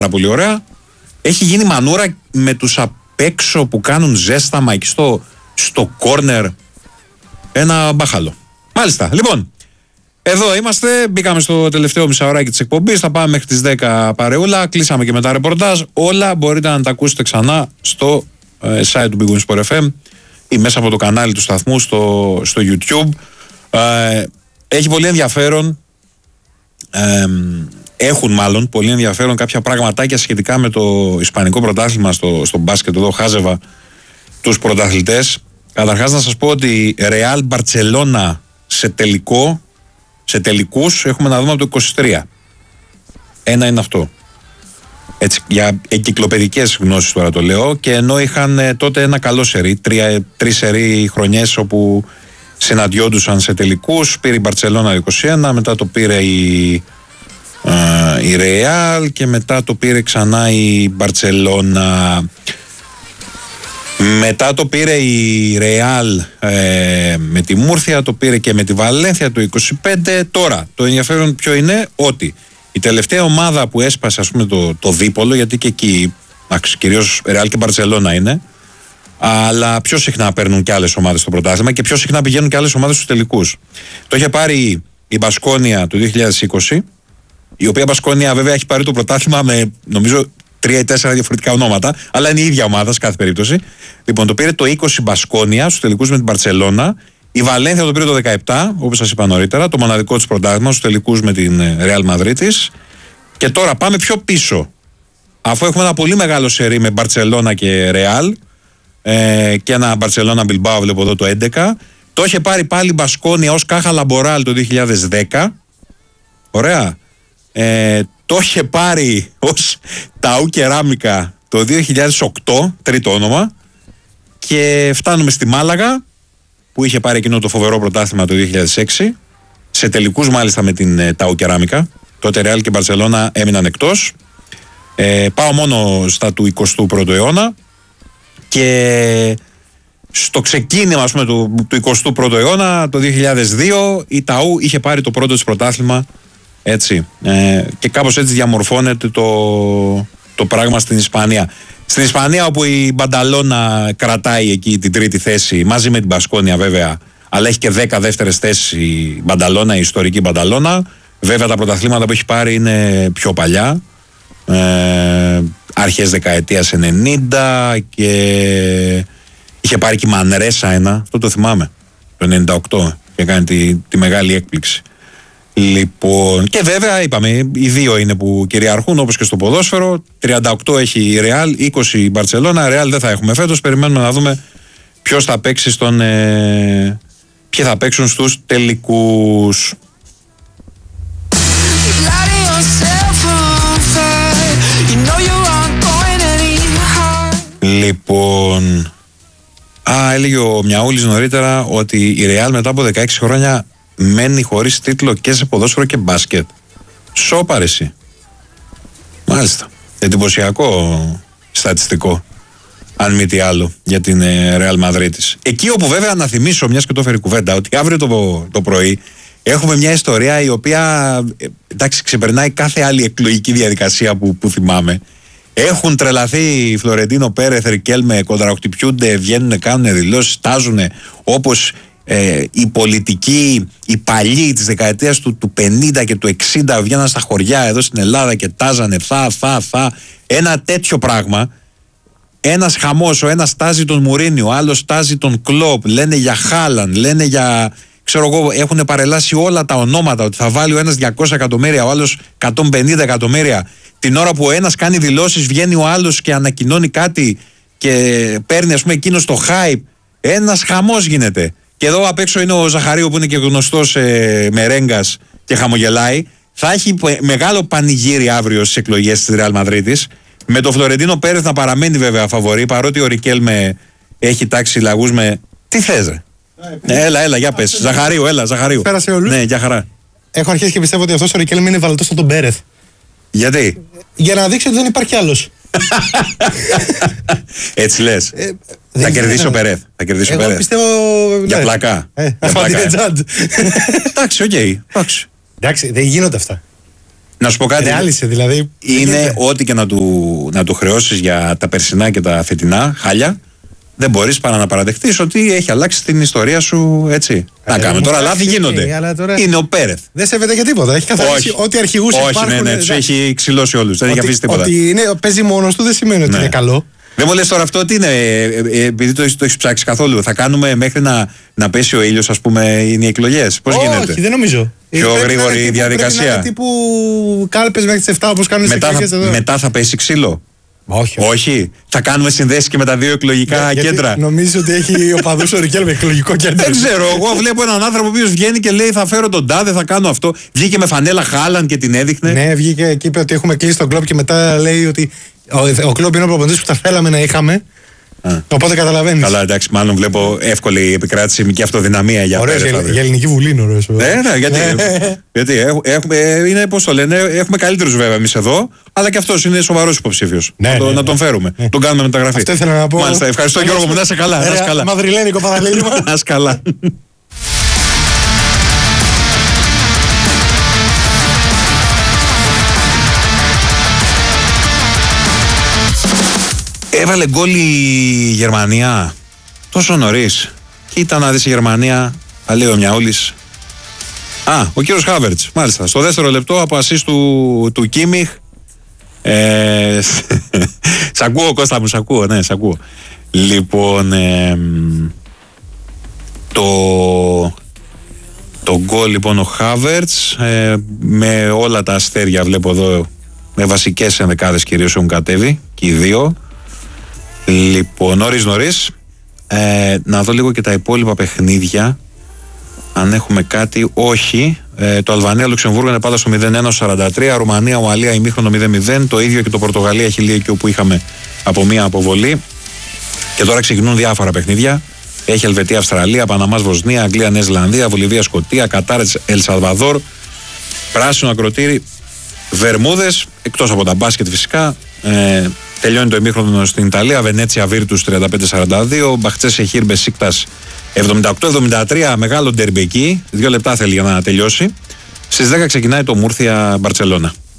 πολύ ωραία. Έχει γίνει μανούρα με τους απ' έξω που κάνουν ζέσταμα εκεί στο κόρνερ. Ένα μπάχαλο. Μάλιστα. Λοιπόν, εδώ είμαστε. Μπήκαμε στο τελευταίο μισάωράκι της εκπομπής. Θα πάμε μέχρι τις 10 παρεούλα. Κλείσαμε και με τα ρεπορτάζ. Όλα μπορείτε να τα ακούσετε ξανά στο site του Big Win Sport FM ή μέσα από το κανάλι του σταθμού στο YouTube. Έχει πολύ ενδιαφέρον. Έχουν μάλλον πολύ ενδιαφέρον κάποια πραγματάκια σχετικά με το ισπανικό πρωτάθλημα στο μπάσκετ. Εδώ χάζευα τους πρωταθλητές. Καταρχάς να σας πω ότι Real Barcelona σε τελικούς έχουμε να δούμε από το 23. Ένα είναι αυτό. Έτσι, για εγκυκλοπαιδικές γνώσεις τώρα το λέω. Και ενώ είχαν τότε ένα καλό σερί, τρεις σερί χρονιές όπου συναντιόντουσαν σε τελικούς. Πήρε η Barcelona 21, μετά το πήρε η Real και μετά το πήρε ξανά η Barcelona. Μετά το πήρε η Real με τη Μούρθια, το πήρε και με τη Βαλένθια το 25. Τώρα το ενδιαφέρον ποιο είναι? Ότι η τελευταία ομάδα που έσπασε, ας πούμε, το δίπολο, γιατί και εκεί κυρίως Real και Barcelona είναι, αλλά πιο συχνά παίρνουν και άλλες ομάδες στο πρωτάθλημα και πιο συχνά πηγαίνουν και άλλες ομάδες στους τελικούς. Το είχε πάρει η Μπασκόνια το 2020, η οποία Μπασκόνια βέβαια έχει πάρει το πρωτάθλημα με νομίζω 3 ή 4 διαφορετικά ονόματα, αλλά είναι η ίδια ομάδα σε κάθε περίπτωση. Λοιπόν, το πήρε το 20 Μπασκόνια στους τελικούς με την Μπαρτσελώνα. Η Βαλένθια το πήρε το 17, όπως σας είπα νωρίτερα, το μοναδικό της πρωτάθλημα στους τελικούς με την Real Μαδρίτης. Και τώρα πάμε πιο πίσω. Αφού έχουμε ένα πολύ μεγάλο σερί με Μπαρτσελώνα και Real και ένα Μπαρτσελώνα Μπιλμπάο, βλέπω εδώ το 11. Το είχε πάρει πάλι η Μπασκόνια ως Κάχα Λαμποράλ το 2010. Ωραία. Το είχε πάρει ως Ταού Κεράμικα το 2008, τρίτο όνομα. Και φτάνουμε στη Μάλαγα που είχε πάρει εκείνο το φοβερό πρωτάθλημα το 2006, σε τελικούς μάλιστα με την Ταού Κεράμικα. Τότε Ρεάλ και Μπαρσελόνα έμειναν εκτός. Πάω μόνο στα του 21ου αιώνα και στο ξεκίνημα, ας πούμε, του 21ου αιώνα, το 2002, η Ταού είχε πάρει το πρώτο της πρωτάθλημα, έτσι, και κάπως έτσι διαμορφώνεται το πράγμα στην Ισπανία. Στην Ισπανία, όπου η Μπανταλώνα κρατάει εκεί την τρίτη θέση μαζί με την Μπασκόνια βέβαια, αλλά έχει και 10 δεύτερες θέσεις η Μπανταλώνα, η ιστορική Μπανταλώνα. Βέβαια τα πρωταθλήματα που έχει πάρει είναι πιο παλιά, αρχές δεκαετίας 90, και είχε πάρει και η Μανρέσα ένα, αυτό το θυμάμαι, το 98, και κάνει τη μεγάλη έκπληξη. Λοιπόν, και βέβαια είπαμε, οι δύο είναι που κυριαρχούν, όπως και στο ποδόσφαιρο. 38 έχει η Real, 20 η Μπαρσελόνα. Real δεν θα έχουμε φέτος. Περιμένουμε να δούμε ποιος θα παίξει ποιοι θα παίξουν στους τελικούς. Λοιπόν, έλεγε ο Μιαούλης νωρίτερα ότι η Real μετά από 16 χρόνια μένει χωρίς τίτλο και σε ποδόσφαιρο και μπάσκετ. Σοπαρεσί. Μάλιστα. Εντυπωσιακό στατιστικό, αν μη τι άλλο, για την Real Μαδρίτης. Εκεί όπου βέβαια να θυμίσω, μιας και το έφερε κουβέντα, ότι αύριο το πρωί έχουμε μια ιστορία η οποία, εντάξει, ξεπερνάει κάθε άλλη εκλογική διαδικασία που θυμάμαι. Έχουν τρελαθεί Φλωρεντίνο Πέρεθ, Ρικέλμε, κοντραχτυπιούνται, βγαίνουν, κάνουν δηλώσεις, στάζουν όπως οι πολιτικοί, οι παλιοί της δεκαετίας του 50 και του 60 βγαίναν στα χωριά εδώ στην Ελλάδα και τάζανε θα. Ένα τέτοιο πράγμα. Ένας χαμός, ο ένας τάζει τον Μουρίνιο, ο άλλος τάζει τον Κλόπ, λένε για Χάλαν, λένε για, ξέρω εγώ, έχουν παρελάσει όλα τα ονόματα, ότι θα βάλει ο ένας 200 εκατομμύρια, ο άλλος 150 εκατομμύρια. Την ώρα που ο ένας κάνει δηλώσεις, βγαίνει ο άλλος και ανακοινώνει κάτι και παίρνει, ας πούμε, εκείνος το hype. Ένας χαμός γίνεται. Και εδώ απ' έξω είναι ο Ζαχαρίου, που είναι και γνωστός μερέγκας και χαμογελάει. Θα έχει μεγάλο πανηγύρι αύριο στις εκλογές της Real Μαδρίτης, με το Φλωρεντίνο Πέρεθ να παραμένει βέβαια φαβορί, παρότι ο Ρικέλμε έχει τάξει λαγούς με... Τι θες, ρε? Έλα, για πες. Ζαχαρίου, έλα, Ζαχαρίου. Πέρασε όλους. Ναι, για χαρά. Έχω αρχίσει και πιστεύω ότι αυτός ο Ρικέλμε είναι βαλτός στον Πέρεθ. Γιατί? Για να δείξει ότι δεν υπάρχει άλλος. Έτσι λες? Θα κερδίσει ο Πέρεθ. Εγώ πιστεύω. Για πλάκα. Εντάξει, οκ. Εντάξει. Εντάξει, δεν γίνονται αυτά. Να σου πω κάτι. Ρεάλισε δηλαδή. Είναι ό,τι και να του χρεώσεις για τα περσινά και τα φετινά χάλια. Δεν μπορείς παρά να παραδεχτείς ότι έχει αλλάξει την ιστορία σου, έτσι. Να κάνουμε τώρα, λάθη γίνονται. Τώρα... Είναι ο Πέρεθ. Δεν σέβεται για τίποτα. Έχει καθαρίσει ό,τι αρχηγούς υπάρχουν. Όχι, ναι, τους έχει ξυλώσει όλους. Δεν έχει αφήσει τίποτα. Ότι παίζει μόνος του δεν σημαίνει ότι είναι καλό. Δεν μου λες τώρα αυτό τι είναι, επειδή το έχεις ψάξει καθόλου. Θα κάνουμε μέχρι να πέσει ο ήλιος, ας πούμε, είναι οι εκλογές. Πώς γίνεται? Όχι, δεν νομίζω. Πιο γρήγορη διαδικασία. Πρέπει να τύπου κάλπες μέχρι τις 7 όπως κάνουν στις εκλογές εδώ. Μετά θα πέσει ξύλο. Όχι. Θα κάνουμε συνδέσεις και με τα δύο εκλογικά κέντρα. Νομίζω ότι έχει οπαδούς ο Ρικέλ με εκλογικό κέντρο. Δεν ξέρω. Εγώ βλέπω έναν άνθρωπο ο οποίος βγαίνει και λέει θα φέρω τον τάδε, θα κάνω αυτό. Βγήκε με φανέλα Χάλαντ και την έδειχνε. Ναι, βγήκε και είπε ότι έχουμε κλείσει τον κλόπ και μετά λέει ότι ο κλόπ είναι ο προπονητής που θα θέλαμε να είχαμε. Οπότε καταλαβαίνεις. Καλά, εντάξει, μάλλον βλέπω εύκολη επικράτηση και αυτοδυναμία για Ωραίος, για ελληνική βουλή είναι ωραίος. Ναι, γιατί είναι, πώς το λένε, έχουμε καλύτερους βέβαια εμείς εδώ, αλλά και αυτός είναι σοβαρός υποψήφιος. Να τον φέρουμε. Τον κάνουμε μεταγραφή. Αυτό ήθελα να πω. Μάλιστα, ευχαριστώ Γιώργο μου, να είσαι καλά. Μαυριλένικο παραλίλημα. Να είσαι καλά. Έβαλε γκόλ η Γερμανία τόσο νωρίς. Κοίτα να δεις η Γερμανία, θα λέει ο Μιαούλης. Ο κύριος Χάβερτς, μάλιστα. Στο δεύτερο λεπτό από ασίστ του Κίμιχ. Σ' ακούω Κώστα μου, σ' ακούω, ναι, σ' ακούω. Λοιπόν, το γκόλ λοιπόν ο Χάβερτς, με όλα τα αστέρια βλέπω εδώ, με βασικές ενδεκάδες κυρίως έχουν κατέβει και οι δύο. Λοιπόν, νωρίς. Να δω λίγο και τα υπόλοιπα παιχνίδια. Αν έχουμε κάτι, όχι. Το Αλβανία-Λουξεμβούργο είναι πάντα στο 0-1-43. Ρουμανία-Ουαλία ημίχρονο 0-0. Το ίδιο και το Πορτογαλία-Χιλία, εκεί όπου είχαμε από μία αποβολή. Και τώρα ξεκινούν διάφορα παιχνίδια. Έχει Ελβετία-Αυστραλία, Παναμάς-Βοσνία, Αγγλία-Νέα Ζηλανδία, Βολιβία-Σκωτία, Κατάρ-Ελσαλβαδόρ. Πράσινο ακροτήρι, Βερμούδες, εκτός από τα μπάσκετ φυσικά. Τελειώνει το ημίχρονο στην Ιταλία, Βενέτσια Βίρτους 35-42, Μπαχτσέσσε Χίρμπε Σίκτας 78-73, μεγάλο ντερμπι εκεί, 2 λεπτά θέλει για να τελειώσει. Στις 10 ξεκινάει το Μούρθια Μπαρτσελώνα.